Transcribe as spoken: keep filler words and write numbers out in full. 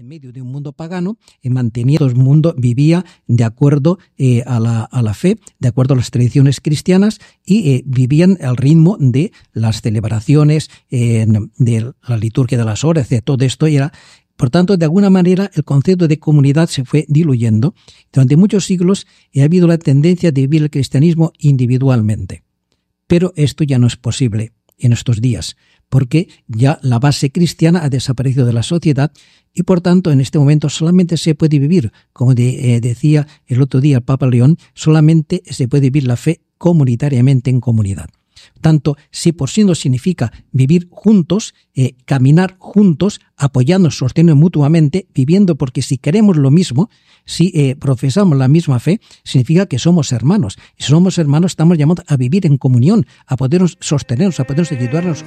medio de un mundo pagano, eh, mantenía todo el mundo, vivía de acuerdo eh, a, la, a la fe, de acuerdo a las tradiciones cristianas y eh, vivían al ritmo de las celebraciones, eh, de la liturgia de las horas, de todo esto. Era, por tanto, de alguna manera el concepto de comunidad se fue diluyendo. Durante muchos siglos ha habido la tendencia de vivir el cristianismo individualmente, pero esto ya no es posible en estos días, porque ya la base cristiana ha desaparecido de la sociedad y por tanto en este momento solamente se puede vivir, como de, eh, decía el otro día el Papa León, solamente se puede vivir la fe comunitariamente en comunidad. Tanto si por sí no significa vivir juntos, eh, caminar juntos, apoyarnos, sosteniendo mutuamente, viviendo, porque si queremos lo mismo, si eh, profesamos la misma fe, significa que somos hermanos. Y si somos hermanos estamos llamados a vivir en comunión, a podernos sostenernos, a podernos ayudarnos